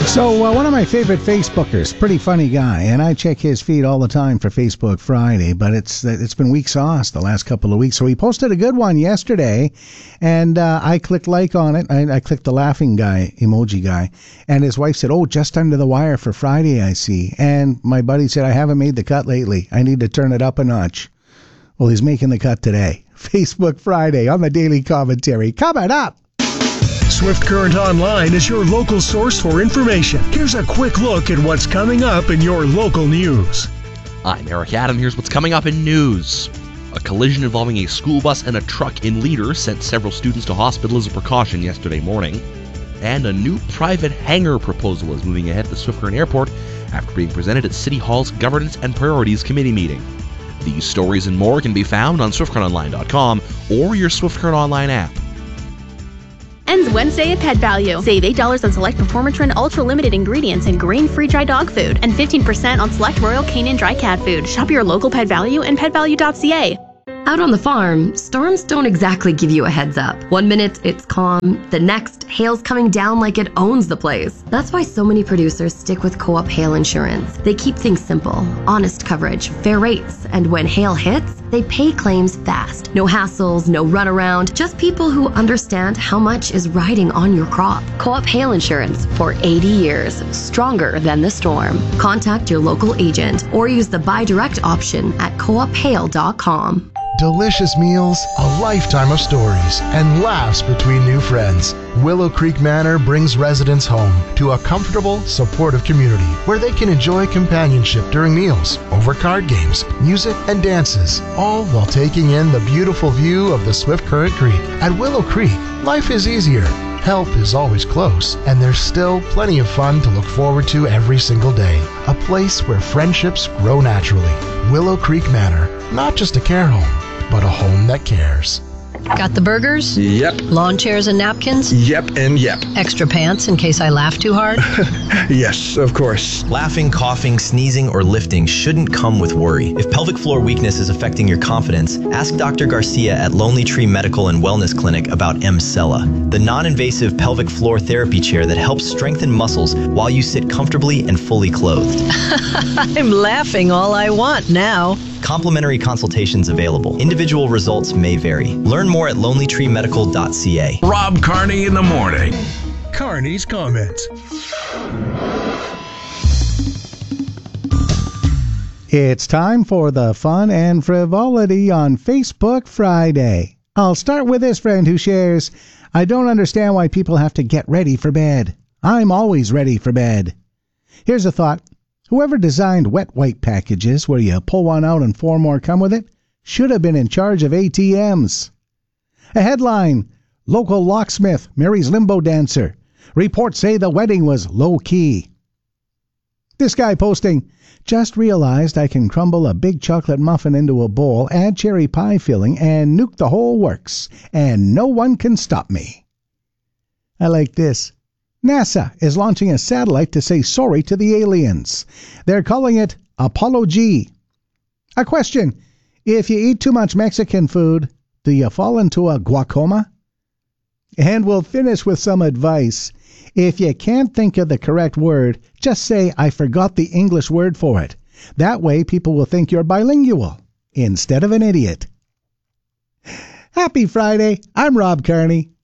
So one of my favorite Facebookers, pretty funny guy, and I check his feed all the time for Facebook Friday, but it's been weak sauce the last couple of weeks. So he posted a good one yesterday, and I clicked like on it. I clicked the laughing guy, emoji guy, and his wife said, "Oh, just under the wire for Friday, I see." And my buddy said, "I haven't made the cut lately. I need to turn it up a notch." Well, he's making the cut today. Facebook Friday on the Daily Commentary. Coming up. Swift Current Online is your local source for information. Here's a quick look at what's coming up in your local news. I'm Eric Adam. Here's what's coming up in news. A collision involving a school bus and a truck in Leader sent several students to hospital as a precaution yesterday morning. And a new private hangar proposal is moving ahead at the Swift Current Airport after being presented at City Hall's Governance and Priorities Committee meeting. These stories and more can be found on SwiftCurrentOnline.com or your Swift Current Online app. Ends Wednesday at Pet Value. Save $8 on select Performatrin Ultra Limited ingredients and grain-free dry dog food, and 15% on select Royal Canin dry cat food. Shop your local Pet Value and PetValue.ca. Out on the farm, storms don't exactly give you a heads up. One minute it's calm, the next hail's coming down like it owns the place. That's why so many producers stick with Co-op Hail Insurance. They keep things simple, honest coverage, fair rates, and when hail hits, they pay claims fast. No hassles, no runaround, just people who understand how much is riding on your crop. Co-op Hail Insurance for 80 years, stronger than the storm. Contact your local agent or use the buy direct option at coophail.com. Delicious meals, a lifetime of stories, and laughs between new friends. Willow Creek Manor brings residents home to a comfortable, supportive community where they can enjoy companionship during meals, over card games, music, and dances, all while taking in the beautiful view of the Swift Current Creek. At Willow Creek, life is easier. Help is always close, and there's still plenty of fun to look forward to every single day. A place where friendships grow naturally. Willow Creek Manor, not just a care home, but a home that cares. Got the burgers? Yep. Lawn chairs and napkins? Yep and yep. Extra pants in case I laugh too hard? Yes, of course. Laughing, coughing, sneezing, or lifting shouldn't come with worry. If pelvic floor weakness is affecting your confidence, ask Dr. Garcia at Lonely Tree Medical and Wellness Clinic about Emsella, the non-invasive pelvic floor therapy chair that helps strengthen muscles while you sit comfortably and fully clothed. I'm laughing all I want now. Complimentary consultations available. Individual results may vary. Learn more at lonelytreemedical.ca. Rob Carney in the morning. Carney's comments. It's time for the fun and frivolity on Facebook Friday. I'll start with this friend who shares, "I don't understand why people have to get ready for bed. I'm always ready for bed." Here's a thought. Whoever designed wet wipe packages where you pull one out and 4 more come with it should have been in charge of ATMs. A headline, "Local locksmith marries limbo dancer. Reports say the wedding was low-key." This guy posting, "Just realized I can crumble a big chocolate muffin into a bowl, add cherry pie filling, and nuke the whole works, and no one can stop me." I like this. NASA is launching a satellite to say sorry to the aliens. They're calling it Apollo G. A question, if you eat too much Mexican food, do you fall into a guacoma? And we'll finish with some advice. If you can't think of the correct word, just say, "I forgot the English word for it." That way people will think you're bilingual instead of an idiot. Happy Friday. I'm Rob Carney.